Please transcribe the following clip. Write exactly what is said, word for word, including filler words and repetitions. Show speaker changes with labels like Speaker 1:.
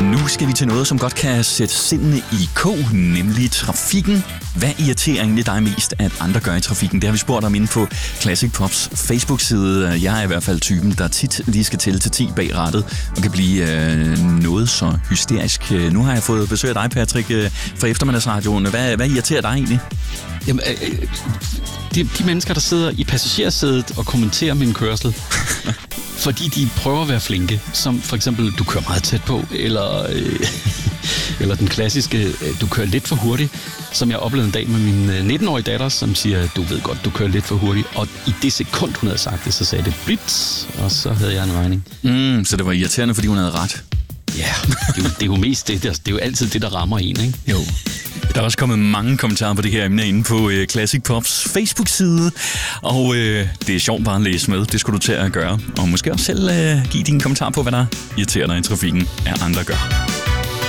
Speaker 1: Nu skal vi til noget, som godt kan sætte sindene i kog, nemlig trafikken. Hvad irriterer egentlig dig mest, at andre gør i trafikken? Det har vi spurgt om inde på Classic Pops Facebook-side. Jeg er i hvert fald typen, der tit lige skal tælle til ti bag rattet og kan blive øh, noget så hysterisk. Nu har jeg fået besøg af dig, Patrick, øh, fra Eftermiddagsradioen. Hvad, hvad irriterer dig egentlig?
Speaker 2: Jamen, øh, de, de mennesker, der sidder i passagersædet og kommenterer min kørsel, fordi de prøver at være flinke, som for eksempel, du kører meget tæt på, eller, øh, eller den klassiske, øh, du kører lidt for hurtigt, som jeg oplevede en dag med min nitten-årige datter, som siger, du ved godt, du kører lidt for hurtigt, og i det sekund, hun havde sagt det, så sagde det blitz, og så havde jeg en regning.
Speaker 1: Mm, så det var irriterende, fordi hun havde ret?
Speaker 2: Ja, det er jo, det er jo mest det, det er jo altid det, der rammer en, ikke?
Speaker 1: Jo. Der er også kommet mange kommentarer på det her emne inde på øh, Classic Pops Facebook-side, og øh, det er sjovt bare at læse med. Det skulle du til at gøre, og måske også selv øh, give din kommentar på, hvad der irriterer dig i trafikken, at andre gør.